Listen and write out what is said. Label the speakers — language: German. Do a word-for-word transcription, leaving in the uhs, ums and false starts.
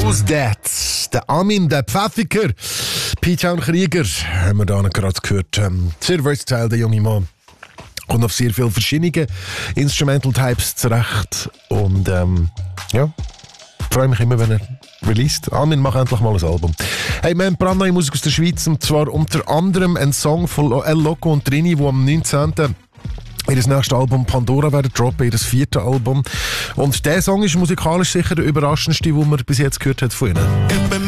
Speaker 1: Who's That? Der Armin, der Pfäffiker. P-Town Krieger haben wir da gerade gehört. Ähm, sehr versatile, der junge Mann. Und auf sehr viele verschiedene Instrumental-Types zurecht. Und ähm, ja, ich freue mich immer, wenn er released. Armin, mach endlich mal ein Album. Hey, wir haben brandneue Musik aus der Schweiz. Und zwar unter anderem ein Song von El Loco und Trini, der am neunzehnten ihr nächstes Album Pandora werden droppen, ihr viertes Album. Und der Song ist musikalisch sicher der überraschendste, den man bis jetzt gehört hat von ihnen.